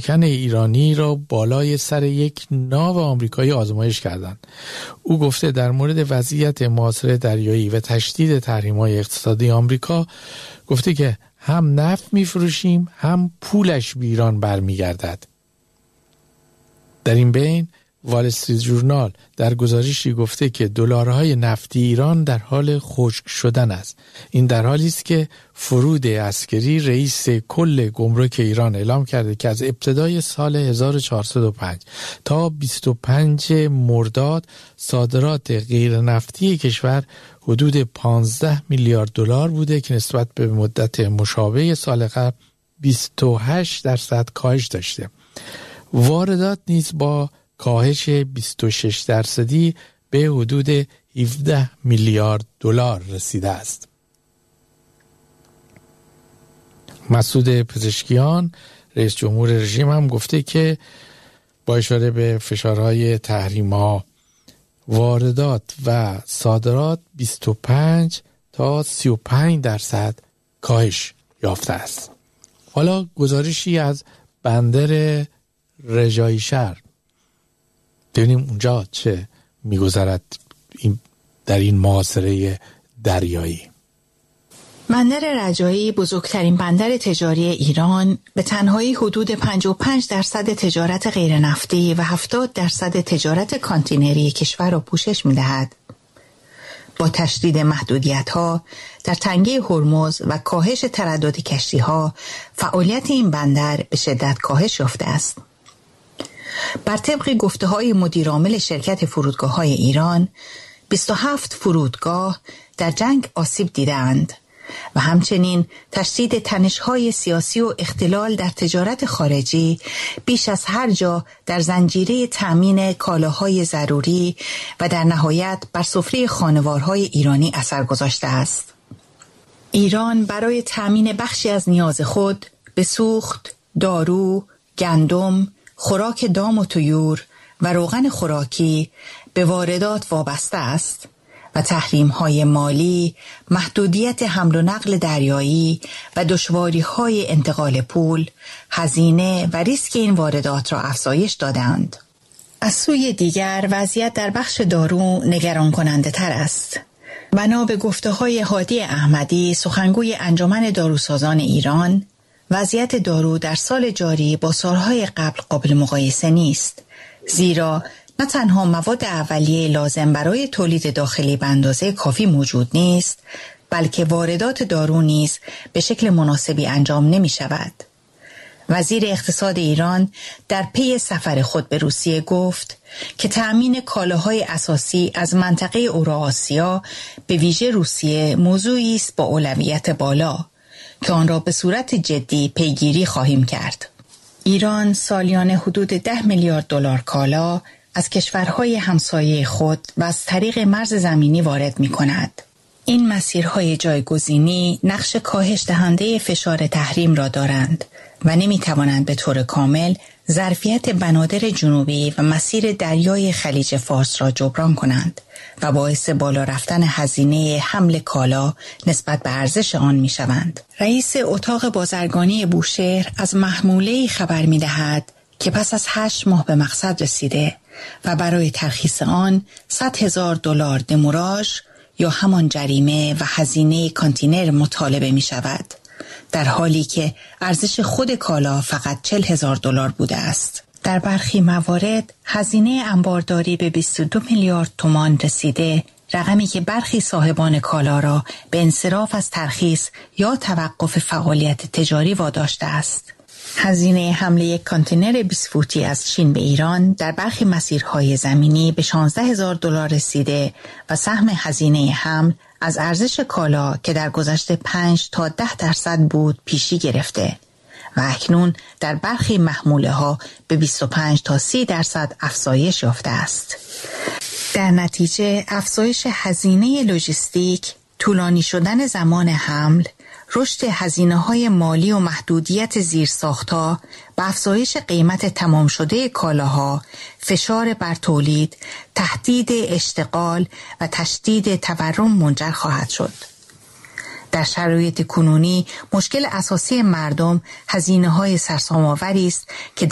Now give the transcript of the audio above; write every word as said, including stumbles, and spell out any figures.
کن ایرانی را بالای سر یک ناو آمریکایی آزمایش کردند. او گفته در مورد وضعیت معاصر دریایی و تشدید تحریم‌های اقتصادی آمریکا گفته که هم نفت می‌فروشیم هم پولش به ایران برمیگردد. در این بین وال استریت ژورنال در گزارشی گفته که دلارهای نفتی ایران در حال خشک شدن است. این در حالی است که فرود عسکری رئیس کل گمرک ایران اعلام کرده که از ابتدای سال هزار و چهارصد و پنج تا بیست و پنج مرداد صادرات غیر نفتی کشور حدود پانزده میلیارد دلار بوده که نسبت به مدت مشابه سال قبل بیست و هشت درصد کاهش داشته. واردات نیز با کاهش بیست و شش درصدی به حدود هفده میلیارد دلار رسیده است. مسعود پزشکیان رئیس جمهور رژیم هم گفته که با اشاره به فشارهای تحریم‌ها واردات و صادرات بیست و پنج تا سی و پنج درصد کاهش یافته است. حالا گزارشی از بندر رجایی شهر، ببینیم اونجا چه میگذرد این در این محاصره دریایی. بندر رجایی بزرگترین بندر تجاری ایران به تنهایی حدود پنجاه و پنج درصد تجارت غیر نفتی و هفتاد درصد تجارت کانتینری کشور را پوشش می‌دهد. با تشدید محدودیت‌ها در تنگه هرمز و کاهش تردد کشتی‌ها، فعالیت این بندر به شدت کاهش یافته است. بر طبق گفته‌های مدیرعامل شرکت فرودگاه‌های ایران، بیست و هفت فرودگاه در جنگ آسیب دیدند و همچنین تشدید تنش‌های سیاسی و اختلال در تجارت خارجی بیش از هر جا در زنجیره تأمین کالاهای ضروری و در نهایت بر سفره خانوارهای ایرانی اثر گذاشته است. ایران برای تأمین بخشی از نیاز خود به سوخت، دارو، گندم، خوراک دام و طیور و روغن خوراکی به واردات وابسته است و تحریم‌های مالی، محدودیت حمل و نقل دریایی و دشواری‌های انتقال پول، هزینه و ریسک این واردات را افزایش دادند. از سوی دیگر وضعیت در بخش دارو نگران کننده تر است. بنا به گفته‌های هادی احمدی، سخنگوی انجمن داروسازان ایران، وضعیت دارو در سال جاری با سالهای قبل قابل مقایسه نیست، زیرا نه تنها مواد اولیه لازم برای تولید داخلی به اندازه کافی موجود نیست، بلکه واردات دارو نیز به شکل مناسبی انجام نمی شود. وزیر اقتصاد ایران در پی سفر خود به روسیه گفت که تأمین کالاهای اساسی از منطقه اوراسیا به ویژه روسیه موضوعی است با اولویت بالا که آن را به صورت جدی پیگیری خواهیم کرد. ایران سالیانه حدود ده میلیارد دلار کالا از کشورهای همسایه خود و از طریق مرز زمینی وارد می کند. این مسیرهای جایگزینی نقش کاهش دهنده فشار تحریم را دارند و نمی توانند به طور کامل ظرفیت بنادر جنوبی و مسیر دریای خلیج فارس را جبران کنند و باعث بالا رفتن هزینه حمل کالا نسبت به ارزش آن می شوند. رئیس اتاق بازرگانی بوشهر از محموله‌ای خبر می دهد که پس از هشت ماه به مقصد رسیده و برای ترخیص آن صد هزار دلار دموراژ یا همان جریمه و هزینه کانتینر مطالبه می شود، در حالی که ارزش خود کالا فقط چهل هزار دلار بوده است. در برخی موارد هزینه انبارداری به بیست و دو میلیارد تومان رسیده، رقمی که برخی صاحبان کالا را به انصراف از ترخیص یا توقف فعالیت تجاری واداشته است. هزینه حمل یک کانتینر بیست فوتی از چین به ایران در برخی مسیرهای زمینی به شانزده هزار دلار رسیده و سهم هزینه حمل از ارزش کالا که در گذشته پنج تا ده درصد بود پیشی گرفته و اکنون در برخی محموله ها به بیست و پنج تا سی درصد افزایش یافته است. در نتیجه افزایش هزینه لوجستیک، طولانی شدن زمان حمل، رشد هزینه‌های مالی و محدودیت زیرساخت‌ها و افزایش قیمت تمام شده کالاها، فشار بر تولید، تهدید اشتغال و تشدید تورم منجر خواهد شد. در شرایط کنونی مشکل اساسی مردم هزینه‌های سرسام‌آوری است که